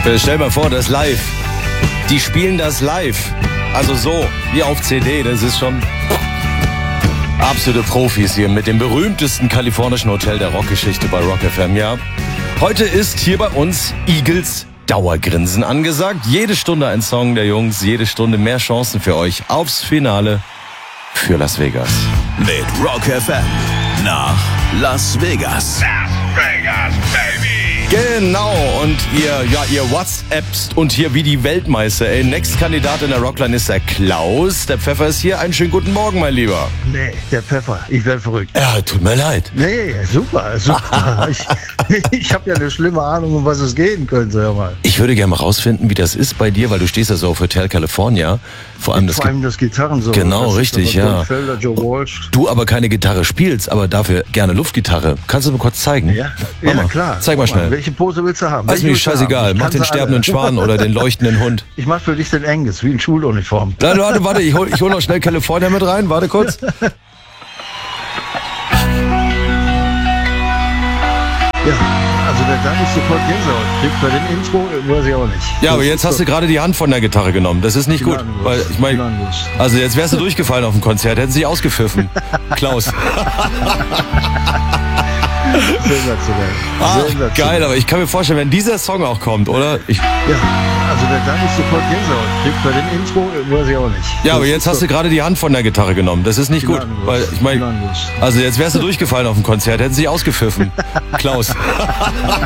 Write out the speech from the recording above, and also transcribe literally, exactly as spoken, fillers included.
Äh, Stell mal vor, das live. Die spielen das live. Also so, wie auf C D. Das ist schon absolute Profis hier mit dem berühmtesten kalifornischen Hotel der Rockgeschichte bei Rock F M, ja. Heute ist hier bei uns Eagles Dauergrinsen angesagt. Jede Stunde ein Song der Jungs, jede Stunde mehr Chancen für euch aufs Finale für Las Vegas. Mit Rock F M nach Las Vegas. Las Vegas, baby! Genau, und ihr, ja, ihr WhatsAppst und hier wie die Weltmeister. Ey, Next Kandidat in der Rockline ist der Klaus. Der Pfeffer ist hier. Einen schönen guten Morgen, mein Lieber. Nee, der Pfeffer. Ich werde verrückt. Ja, tut mir leid. Nee, super, super. ich ich habe ja eine schlimme Ahnung, um was es gehen könnte. Hör mal. Ich würde gerne mal rausfinden, wie das ist bei dir, weil du stehst ja so auf Hotel California. Vor allem das, Vor allem das Gitarren so. Genau, das richtig, ist aber ja. Don Felder, Joe Walsh. Du aber keine Gitarre spielst, aber dafür gerne Luftgitarre. Kannst du mir kurz zeigen? Ja, ja Mach mal. klar. Zeig mal schnell. Welche Pose willst du haben? Also Welche mir willst du scheißegal. haben? Mach Ich den kann sie sterbenden alle. Schwan oder den leuchtenden Hund. Ich mach für dich den Angus, wie in Schuluniform. Warte, warte, warte. Ich hol, ich hol noch schnell California mit rein. Warte kurz. Ja, also der Dank ist sofort Gänsehaut. Kriegt bei dem Intro, weiß ich auch nicht. Ja, aber jetzt hast du gerade die Hand von der Gitarre genommen. Das ist nicht gut. Gnadenlos. Weil ich meine, Gnadenlos. also jetzt wärst du durchgefallen auf dem Konzert, hätten sie dich ausgepfiffen. Klaus. Sensationell. Ah, Sensationell. geil, aber ich kann mir vorstellen, wenn dieser Song auch kommt, oder? Ich, Ja, also der Dank ist sofort Gänsehaut. Kriegt bei dem Intro, weiß ich auch nicht. ja, aber Das jetzt ist hast du gerade die Hand von der Gitarre genommen. Das ist nicht gut. Gnadenlos. Weil ich meine, Gnadenlos. also jetzt wärst du durchgefallen auf dem Konzert, hätten sie dich ausgepfiffen. Klaus.